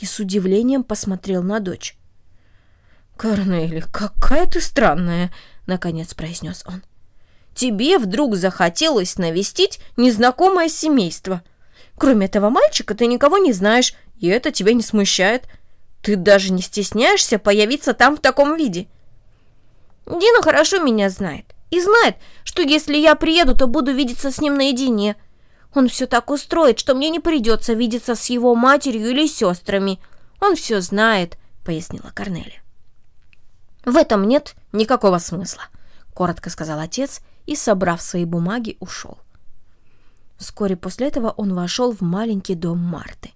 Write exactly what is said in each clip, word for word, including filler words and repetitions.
и с удивлением посмотрел на дочь. «Корнели, какая ты странная!» — наконец произнес он. «Тебе вдруг захотелось навестить незнакомое семейство. Кроме этого мальчика ты никого не знаешь, и это тебя не смущает. Ты даже не стесняешься появиться там в таком виде. Дина хорошо меня знает и знает, что если я приеду, то буду видеться с ним наедине. Он все так устроит, что мне не придется видеться с его матерью или сестрами. Он все знает», — пояснила Корнели. «В этом нет никакого смысла», — коротко сказал отец и, собрав свои бумаги, ушел. Вскоре после этого он вошел в маленький дом Марты.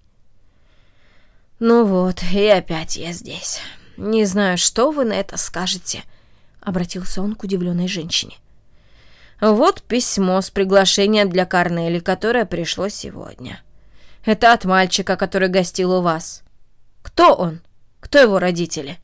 «Ну вот, и опять я здесь. Не знаю, что вы на это скажете», — обратился он к удивленной женщине. «Вот письмо с приглашением для Корнели, которое пришло сегодня. Это от мальчика, который гостил у вас. Кто он? Кто его родители?»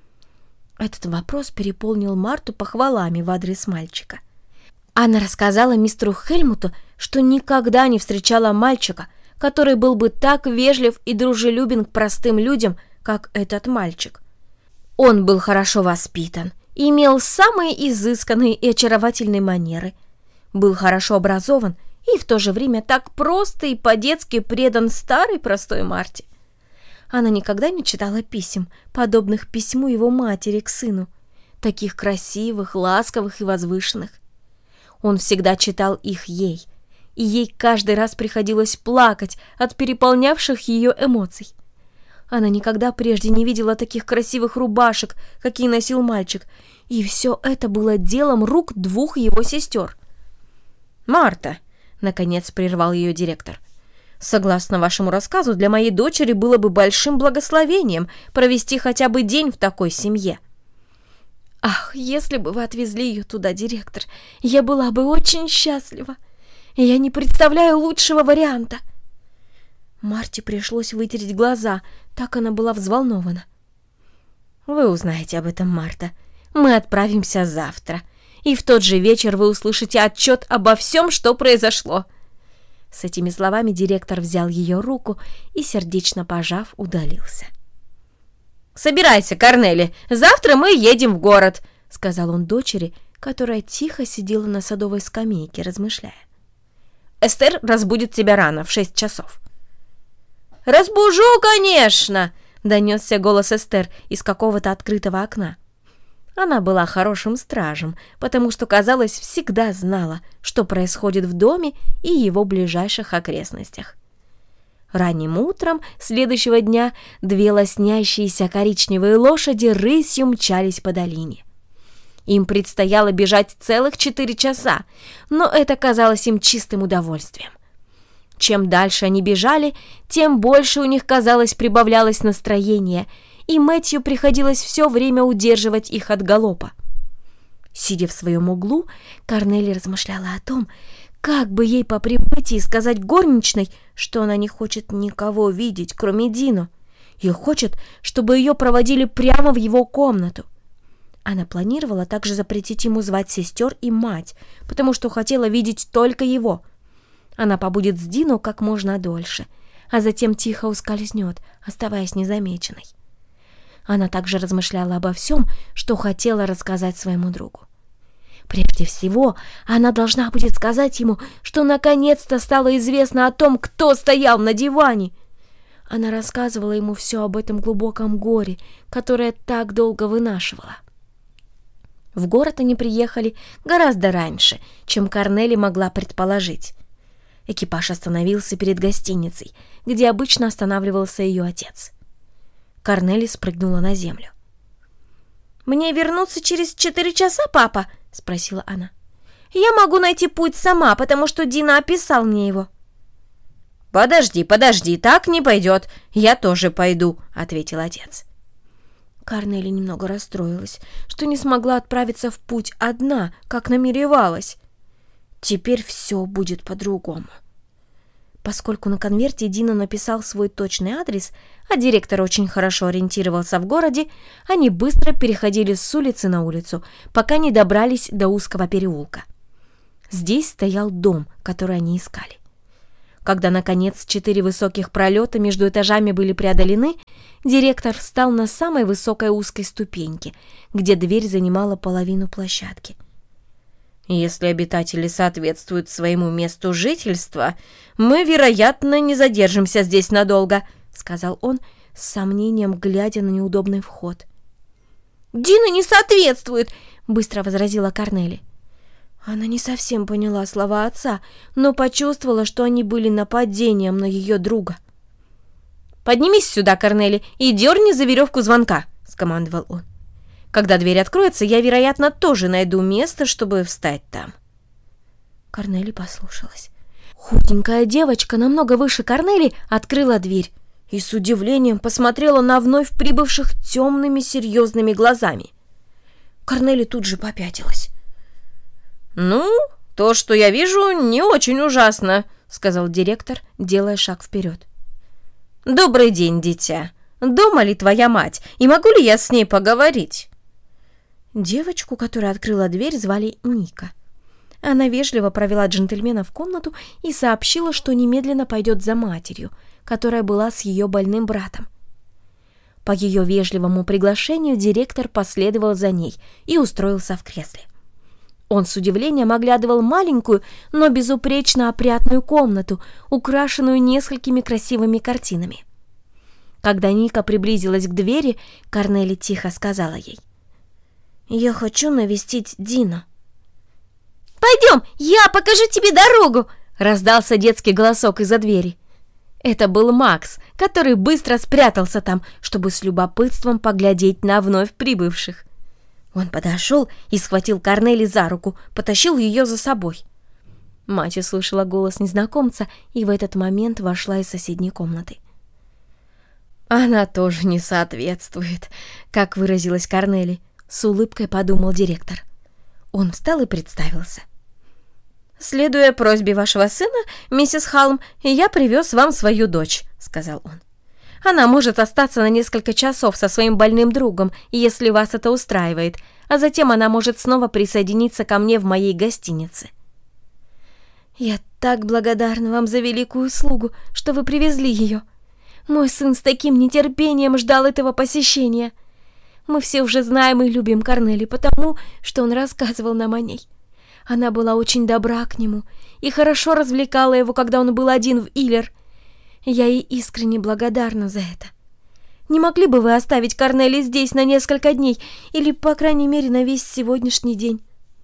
Этот вопрос переполнил Марту похвалами в адрес мальчика. Она рассказала мистеру Хельмуту, что никогда не встречала мальчика, который был бы так вежлив и дружелюбен к простым людям, как этот мальчик. Он был хорошо воспитан и имел самые изысканные и очаровательные манеры, был хорошо образован и в то же время так просто и по-детски предан старой простой Марте. Она никогда не читала писем, подобных письму его матери к сыну, таких красивых, ласковых и возвышенных. Он всегда читал их ей, и ей каждый раз приходилось плакать от переполнявших ее эмоций. Она никогда прежде не видела таких красивых рубашек, какие носил мальчик, и все это было делом рук двух его сестер. «Марта», — наконец прервал ее директор, «согласно вашему рассказу, для моей дочери было бы большим благословением провести хотя бы день в такой семье». «Ах, если бы вы отвезли ее туда, директор, я была бы очень счастлива. Я не представляю лучшего варианта». Марте пришлось вытереть глаза, так она была взволнована. «Вы узнаете об этом, Марта. Мы отправимся завтра, и в тот же вечер вы услышите отчет обо всем, что произошло». С этими словами директор взял ее руку и, сердечно пожав, удалился. «Собирайся, Корнели, завтра мы едем в город», — сказал он дочери, которая тихо сидела на садовой скамейке, размышляя. «Эстер разбудит тебя рано, в шесть часов». «Разбужу, конечно!» — донесся голос Эстер из какого-то открытого окна. Она была хорошим стражем, потому что, казалось, всегда знала, что происходит в доме и его ближайших окрестностях. Ранним утром следующего дня две лоснящиеся коричневые лошади рысью мчались по долине. Им предстояло бежать целых четыре часа, но это казалось им чистым удовольствием. Чем дальше они бежали, тем больше у них, казалось, прибавлялось настроение, и Мэттью приходилось все время удерживать их от галопа. Сидя в своем углу, Корнели размышляла о том, как бы ей по прибытии сказать горничной, что она не хочет никого видеть, кроме Дино, и хочет, чтобы ее проводили прямо в его комнату. Она планировала также запретить ему звать сестер и мать, потому что хотела видеть только его. Она побудет с Дино как можно дольше, а затем тихо ускользнет, оставаясь незамеченной. Она также размышляла обо всем, что хотела рассказать своему другу. Прежде всего, она должна будет сказать ему, что наконец-то стало известно о том, кто стоял на диване. Она рассказывала ему все об этом глубоком горе, которое так долго вынашивала. В город они приехали гораздо раньше, чем Корнели могла предположить. Экипаж остановился перед гостиницей, где обычно останавливался ее отец. Корнели спрыгнула на землю. «Мне вернуться через четыре часа, папа?» — спросила она. «Я могу найти путь сама, потому что Дина описал мне его». «Подожди, подожди, так не пойдет. Я тоже пойду», — ответил отец. Корнели немного расстроилась, что не смогла отправиться в путь одна, как намеревалась. Теперь все будет по-другому. Поскольку на конверте Дина написал свой точный адрес, а директор очень хорошо ориентировался в городе, они быстро переходили с улицы на улицу, пока не добрались до узкого переулка. Здесь стоял дом, который они искали. Когда, наконец, четыре высоких пролета между этажами были преодолены, директор встал на самой высокой узкой ступеньке, где дверь занимала половину площадки. «Если обитатели соответствуют своему месту жительства, мы, вероятно, не задержимся здесь надолго», — сказал он, с сомнением глядя на неудобный вход. «Дина не соответствует», — быстро возразила Корнели. Она не совсем поняла слова отца, но почувствовала, что они были нападением на ее друга. «Поднимись сюда, Корнели, и дерни за веревку звонка», — скомандовал он. «Когда дверь откроется, я, вероятно, тоже найду место, чтобы встать там». Корнели послушалась. Худенькая девочка, намного выше Корнели, открыла дверь и с удивлением посмотрела на вновь прибывших темными серьезными глазами. Корнели тут же попятилась. «Ну, то, что я вижу, не очень ужасно», — сказал директор, делая шаг вперед. «Добрый день, дитя. Дома ли твоя мать, и могу ли я с ней поговорить?» Девочку, которая открыла дверь, звали Ника. Она вежливо провела джентльмена в комнату и сообщила, что немедленно пойдет за матерью, которая была с ее больным братом. По ее вежливому приглашению директор последовал за ней и устроился в кресле. Он с удивлением оглядывал маленькую, но безупречно опрятную комнату, украшенную несколькими красивыми картинами. Когда Ника приблизилась к двери, Корнели тихо сказала ей: «Я хочу навестить Дина». «Пойдем, я покажу тебе дорогу!» — раздался детский голосок из-за двери. Это был Макс, который быстро спрятался там, чтобы с любопытством поглядеть на вновь прибывших. Он подошел и схватил Корнели за руку, потащил ее за собой. Мать услышала голос незнакомца и в этот момент вошла из соседней комнаты. «Она тоже не соответствует», — как выразилась Корнели, — с улыбкой подумал директор. Он встал и представился. «Следуя просьбе вашего сына, миссис Халм, я привез вам свою дочь», — сказал он. «Она может остаться на несколько часов со своим больным другом, если вас это устраивает, а затем она может снова присоединиться ко мне в моей гостинице». «Я так благодарна вам за великую услугу, что вы привезли ее. Мой сын с таким нетерпением ждал этого посещения. Мы все уже знаем и любим Корнели, потому что он рассказывал нам о ней. Она была очень добра к нему и хорошо развлекала его, когда он был один в Иллер. Я ей искренне благодарна за это. Не могли бы вы оставить Корнели здесь на несколько дней или, по крайней мере, на весь сегодняшний день?»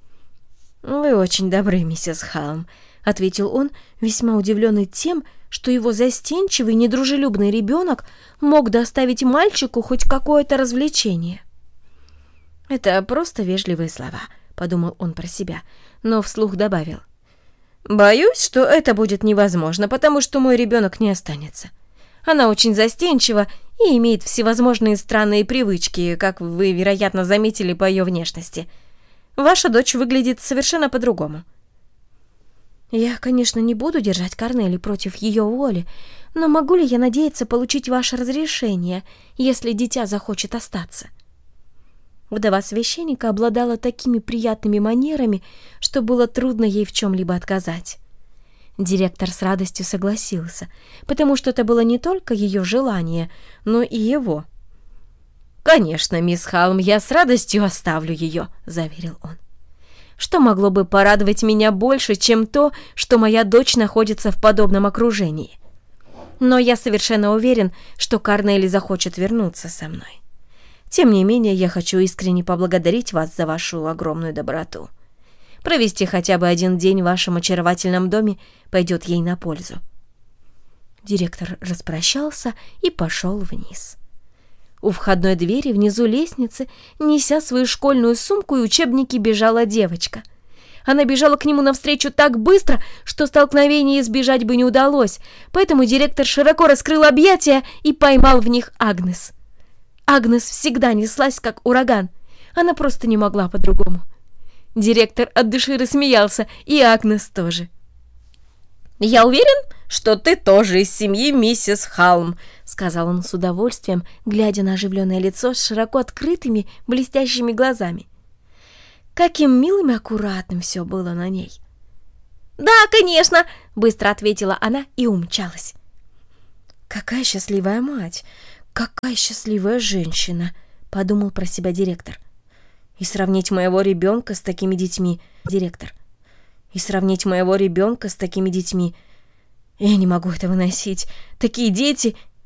«Вы очень добры, миссис Халм», — ответил он, весьма удивленный тем, что его застенчивый, недружелюбный ребенок мог доставить мальчику хоть какое-то развлечение. «Это просто вежливые слова», — подумал он про себя, но вслух добавил: «Боюсь, что это будет невозможно, потому что мой ребенок не останется. Она очень застенчива и имеет всевозможные странные привычки, как вы, вероятно, заметили по ее внешности. Ваша дочь выглядит совершенно по-другому». «Я, конечно, не буду держать Корнели против ее воли, но могу ли я надеяться получить ваше разрешение, если дитя захочет остаться?» Вдова священника обладала такими приятными манерами, что было трудно ей в чем-либо отказать. Директор с радостью согласился, потому что это было не только ее желание, но и его. «Конечно, мисс Халм, я с радостью оставлю ее», — заверил он. «Что могло бы порадовать меня больше, чем то, что моя дочь находится в подобном окружении? Но я совершенно уверен, что Корнели захочет вернуться со мной. Тем не менее, я хочу искренне поблагодарить вас за вашу огромную доброту. Провести хотя бы один день в вашем очаровательном доме пойдет ей на пользу». Директор распрощался и пошел вниз. У входной двери внизу лестницы, неся свою школьную сумку и учебники, бежала девочка. Она бежала к нему навстречу так быстро, что столкновения избежать бы не удалось, поэтому директор широко раскрыл объятия и поймал в них Агнес. Агнес всегда неслась, как ураган. Она просто не могла по-другому. Директор от души рассмеялся, и Агнес тоже. «Я уверен, что ты тоже из семьи миссис Халм», — сказал он с удовольствием, глядя на оживленное лицо с широко открытыми, блестящими глазами. Каким милым и аккуратным все было на ней. «Да, конечно!» — быстро ответила она и умчалась. «Какая счастливая мать! Какая счастливая женщина!» — подумал про себя директор. «И сравнить моего ребенка с такими детьми, директор. И сравнить моего ребенка с такими детьми. Я не могу это выносить. Такие дети